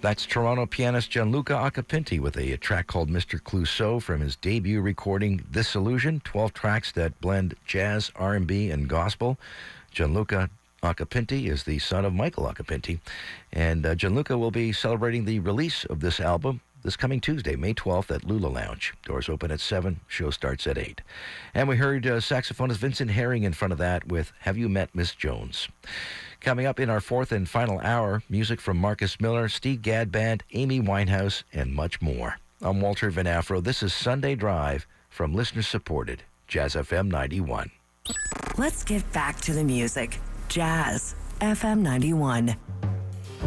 That's Toronto pianist Gianluca Acapinti with a track called Mr. Clouseau from his debut recording This Illusion, 12 tracks that blend jazz, R&B, and gospel. Gianluca Acapinti is the son of Michael Acapinti, and Gianluca will be celebrating the release of this album this coming Tuesday, May 12th at Lula Lounge. Doors open at 7, show starts at 8. And we heard saxophonist Vincent Herring in front of that with Have You Met Miss Jones? Coming up in our fourth and final hour, music from Marcus Miller, Steve Gadd Band, Amy Winehouse, and much more. I'm Walter Van Afro. This is Sunday Drive from listener-supported Jazz FM 91. Let's get back to the music. Jazz FM 91.